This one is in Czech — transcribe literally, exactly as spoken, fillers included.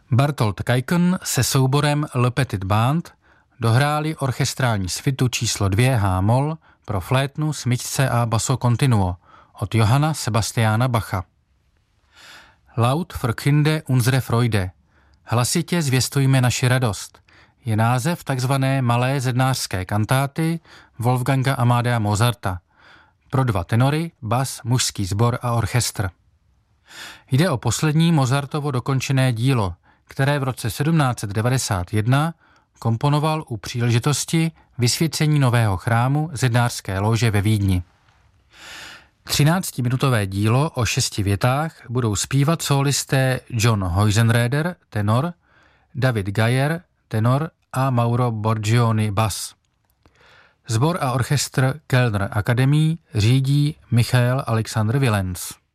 Bartolt Kajken se souborem Le Petit Band dohráli orchestrální svitu číslo dvě H-moll pro flétnu, smyčce a basso continuo od Johanna Sebastiana Bacha. Laut verkünde unsere Freude. Hlasitě zvěstujme naši radost je název takzvané malé zednářské kantáty Wolfganga Amadea Mozarta pro dva tenory, bas, mužský sbor a orchestr. Jde o poslední Mozartovo dokončené dílo, které v roce sedmnáct set devadesát jedna komponoval u příležitosti vysvěcení nového chrámu zednářské lóže ve Vídni. Třináctiminutové dílo o šesti větách budou zpívat sólisté John Heusenreder, tenor, David Geyer, tenor a Mauro Borgioni, bas. Sbor a orchestr Kellner Akademie řídí Michael Alexander Willens.